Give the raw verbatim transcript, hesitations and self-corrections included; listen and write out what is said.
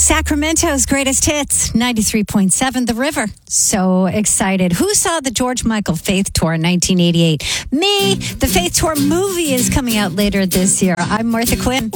Sacramento's greatest hits, ninety-three point seven, The River. So excited. Who saw the George Michael Faith Tour in nineteen eighty-eight? Me. The Faith Tour movie is coming out later this year. I'm Martha Quinn.